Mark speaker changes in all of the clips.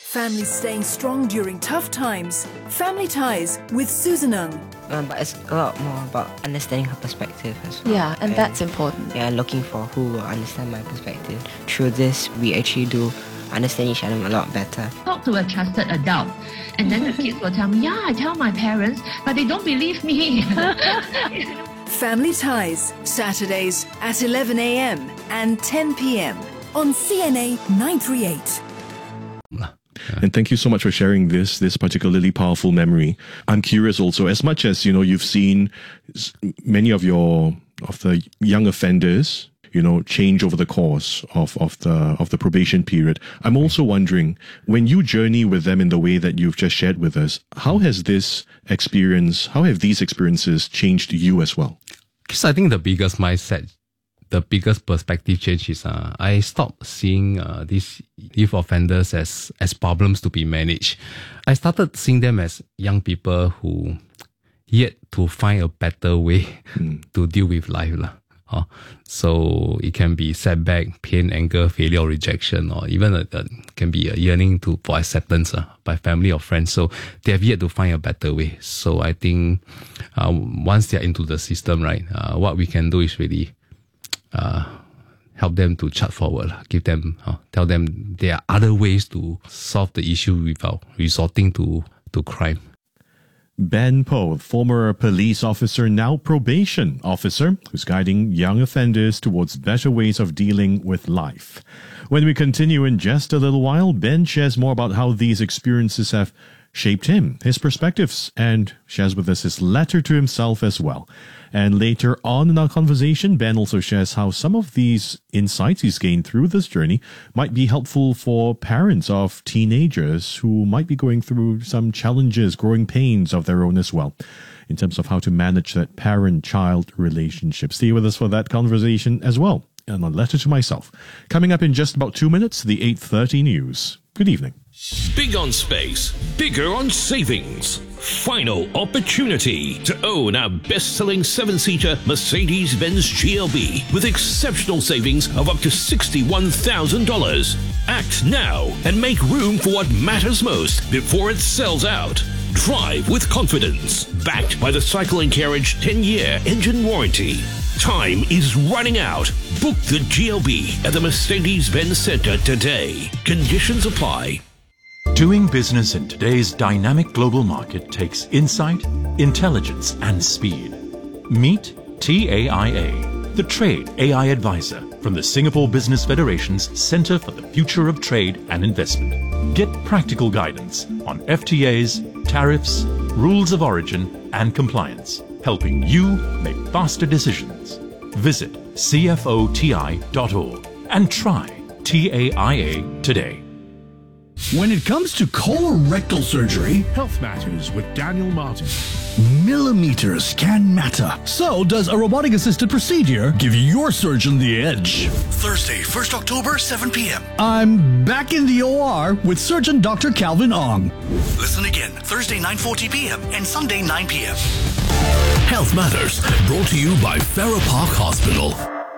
Speaker 1: Families staying strong during tough times. Family Ties with Susan Ng.
Speaker 2: But it's a lot more about understanding her perspective as well.
Speaker 3: Yeah, and that's important.
Speaker 2: Yeah, looking for who will understand my perspective. Through this, we actually do understand each other a lot better.
Speaker 4: Talk to a trusted adult, and then the kids will tell me, yeah, I tell my parents, but they don't believe me.
Speaker 1: Family Ties, Saturdays at 11 a.m. and 10 p.m. on CNA 938.
Speaker 5: And thank you so much for sharing this particularly powerful memory. I'm curious also, as much as, you've seen many of the young offenders, change over the course of the probation period. I'm also wondering, when you journey with them in the way that you've just shared with us, how have these experiences changed you as well?
Speaker 6: Because I think the biggest perspective change is I stopped seeing these youth offenders as problems to be managed. I started seeing them as young people who yet to find a better way to deal with life. So it can be setback, pain, anger, failure, or rejection, or even can be a yearning for acceptance by family or friends. So they have yet to find a better way. So I think once they're into the system, right, what we can do is really help them to chart forward, tell them there are other ways to solve the issue without resorting to crime.
Speaker 5: Ben Poh, former police officer, now probation officer, who's guiding young offenders towards better ways of dealing with life. When we continue in just a little while, Ben shares more about how these experiences have shaped him, his perspectives, and shares with us his letter to himself as well. And later on in our conversation, Ben also shares how some of these insights he's gained through this journey might be helpful for parents of teenagers who might be going through some challenges, growing pains of their own as well, in terms of how to manage that parent-child relationship. Stay with us for that conversation as well. And a letter to myself. Coming up in just about 2 minutes, the 8:30 news. Good evening.
Speaker 7: Big on space, bigger on savings. Final opportunity to own our best-selling 7-seater Mercedes-Benz GLB with exceptional savings of up to $61,000. Act now and make room for what matters most before it sells out. Drive with confidence, backed by the Cycle & Carriage 10-year engine warranty. Time is running out. Book the GLB at the Mercedes-Benz Center today. Conditions apply.
Speaker 8: Doing business in today's dynamic global market takes insight, intelligence, and speed. Meet TAIA, the Trade AI Advisor from the Singapore Business Federation's Center for the Future of Trade and Investment. Get practical guidance on FTAs, tariffs, rules of origin, and compliance, helping you make faster decisions. Visit cfoti.org and try TAIA today.
Speaker 9: When it comes to colorectal surgery, Health Matters with Daniel Martin. Millimeters can matter. So does a robotic-assisted procedure give your surgeon the edge? Thursday, 1st October, 7 p.m. I'm back in the OR with Surgeon Dr. Calvin Ong. Listen again, Thursday, 9:40 p.m. and Sunday, 9 p.m. Health Matters, brought to you by Farrer Park Hospital.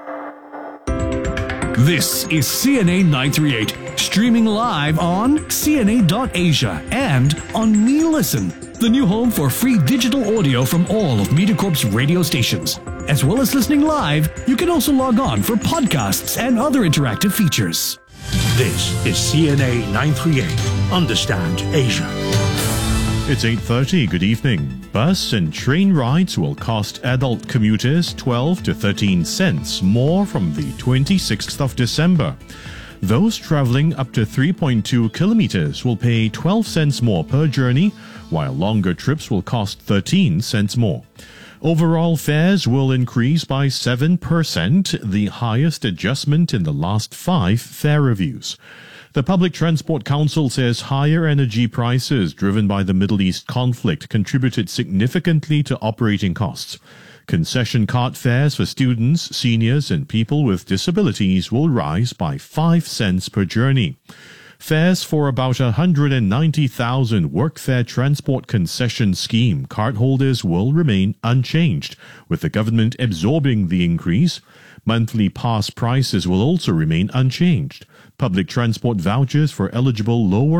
Speaker 9: This is CNA 938, streaming live on CNA.Asia and on MeListen, the new home for free digital audio from all of MediaCorp's radio stations. As well as listening live, you can also log on for podcasts and other interactive features. This is CNA 938, Understand Asia.
Speaker 5: It's 8:30. Good evening. Bus and train rides will cost adult commuters 12 to 13 cents more from the 26th of December. Those traveling up to 3.2 kilometers will pay 12 cents more per journey, while longer trips will cost 13 cents more. Overall fares will increase by 7%, the highest adjustment in the last 5 fare reviews. The Public Transport Council says higher energy prices driven by the Middle East conflict contributed significantly to operating costs. Concession card fares for students, seniors, and people with disabilities will rise by 5 cents per journey. Fares for about 190,000 Workfare Transport Concession Scheme cardholders will remain unchanged, with the government absorbing the increase. Monthly pass prices will also remain unchanged. Public transport vouchers for eligible lower